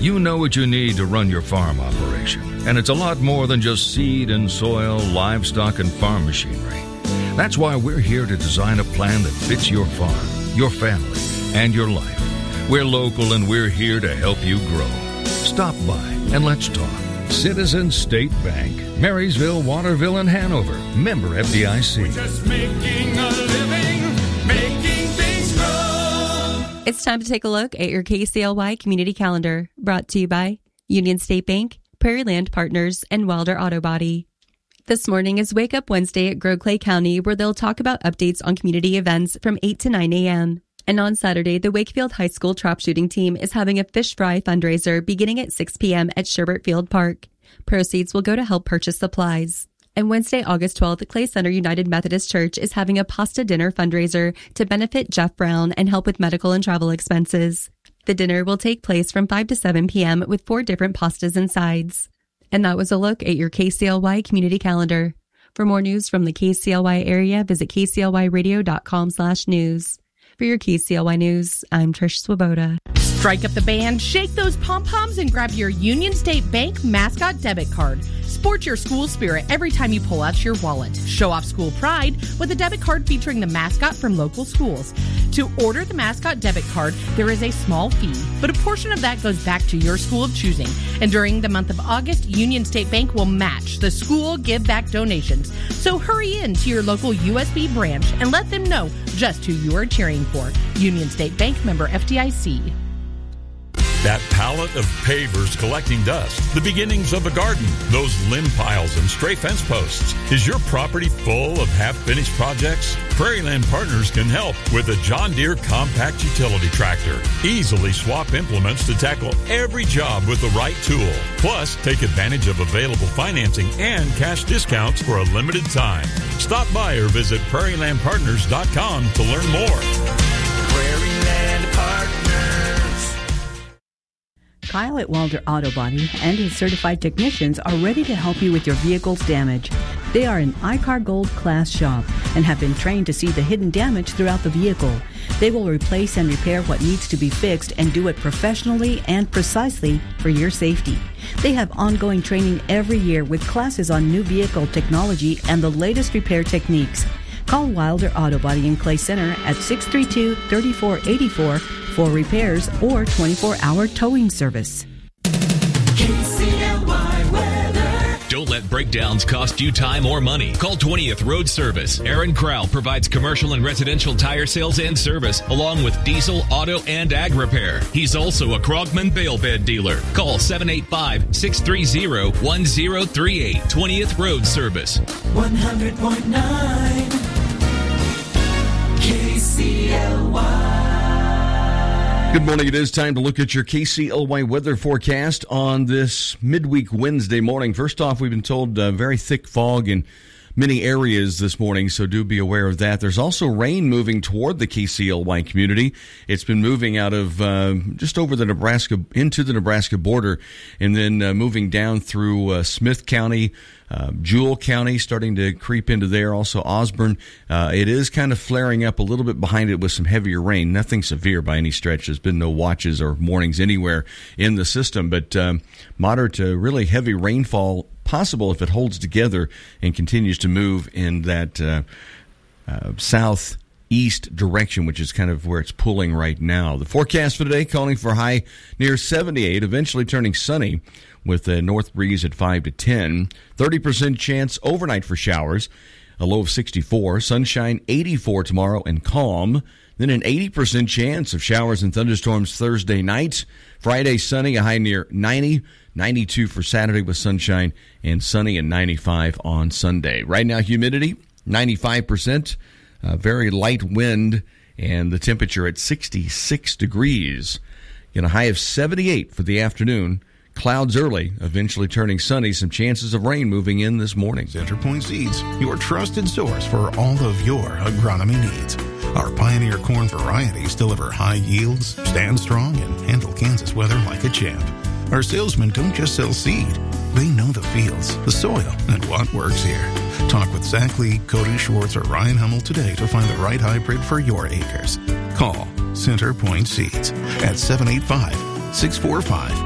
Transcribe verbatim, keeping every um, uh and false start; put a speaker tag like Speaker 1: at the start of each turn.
Speaker 1: You know what you need to run your farm operation, and it's a lot more than just seed and soil, livestock, and farm machinery. That's why we're here to design a plan that fits your farm, your family, and your life. We're local, and we're here to help you grow. Stop by and let's talk. Citizens State Bank, Marysville, Waterville, and Hanover. Member F D I C.
Speaker 2: We're just making a living, making things grow.
Speaker 3: It's time to take a look at your K C L Y community calendar, brought to you by Union State Bank, Prairie Land Partners, and Wilder Auto Body. This morning is Wake Up Wednesday at Grow Clay County, where they'll talk about updates on community events from eight to nine a.m. And on Saturday, the Wakefield High School Trap Shooting Team is having a fish fry fundraiser beginning at six p.m. at Sherbert Field Park. Proceeds will go to help purchase supplies. And Wednesday, August twelfth, Clay Center United Methodist Church is having a pasta dinner fundraiser to benefit Jeff Brown and help with medical and travel expenses. The dinner will take place from five to seven p.m. with four different pastas and sides. And that was a look at your K C L Y community calendar. For more news from the K C L Y area, visit k c l y radio dot com slash news. For your K C L Y News, I'm Trish Swoboda.
Speaker 4: Strike up the band, shake those pom-poms, and grab your Union State Bank mascot debit card. Sport your school spirit every time you pull out your wallet. Show off school pride with a debit card featuring the mascot from local schools. To order the mascot debit card, there is a small fee, but a portion of that goes back to your school of choosing. And during the month of August, Union State Bank will match the school give back donations. So hurry in to your local U S B branch and let them know just who you are cheering for. Union State Bank, member F D I C.
Speaker 5: That pallet of pavers collecting dust, the beginnings of a garden, those limb piles and stray fence posts. Is your property full of half-finished projects? Prairie Land Partners can help with a John Deere compact utility tractor. Easily swap implements to tackle every job with the right tool. Plus, take advantage of available financing and cash discounts for a limited time. Stop by or visit prairie land partners dot com to learn more.
Speaker 2: Prairie Land Partners.
Speaker 6: Kyle at Wilder Auto Body and his certified technicians are ready to help you with your vehicle's damage. They are an I C A R Gold class shop and have been trained to see the hidden damage throughout the vehicle. They will replace and repair what needs to be fixed and do it professionally and precisely for your safety. They have ongoing training every year with classes on new vehicle technology and the latest repair techniques. Call Wilder Auto Body in Clay Center at six three two, three four eight four for repairs or twenty-four hour towing service.
Speaker 2: K C L Y weather.
Speaker 7: Don't let breakdowns cost you time or money. Call twentieth Road Service. Aaron Crowell provides commercial and residential tire sales and service, along with diesel, auto, and ag repair. He's also a Krogman bale bed dealer. Call seven eight five, six three zero, one zero three eight. twentieth Road Service.
Speaker 2: one hundred point nine K C L Y.
Speaker 8: Good morning. It is time to look at your K C L Y weather forecast on this midweek Wednesday morning. First off, we've been told uh, very thick fog in many areas this morning, so do be aware of that. There's also rain moving toward the K C L Y community. It's been moving out of uh, just over the Nebraska, into the Nebraska border, and then uh, moving down through uh, Smith County, Uh, Jewell County, starting to creep into there. Also Osborne. Uh, it is kind of flaring up a little bit behind it with some heavier rain. Nothing severe by any stretch. There's been no watches or warnings anywhere in the system, but um, moderate to really heavy rainfall possible if it holds together and continues to move in that uh, uh, southeast direction, which is kind of where it's pulling right now. The forecast for today calling for a high near seventy-eight, eventually turning sunny, with a north breeze at five to ten. thirty percent chance overnight for showers, a low of sixty-four. Sunshine eighty-four tomorrow and calm. Then an eighty percent chance of showers and thunderstorms Thursday night. Friday sunny, a high near ninety. ninety-two for Saturday with sunshine and sunny, and ninety-five on Sunday. Right now, humidity ninety-five percent. Uh, very light wind, and the temperature at sixty-six degrees. Get a high of seventy-eight for the afternoon. Clouds early, eventually turning sunny. Some chances of rain moving in this morning.
Speaker 9: Centerpoint Seeds, your trusted source for all of your agronomy needs. Our Pioneer corn varieties deliver high yields, stand strong, and handle Kansas weather like a champ. Our salesmen don't just sell seed. They know the fields, the soil, and what works here. Talk with Zach Lee, Cody Schwartz, or Ryan Hummel today to find the right hybrid for your acres. Call Centerpoint Seeds at seven eight five, six four five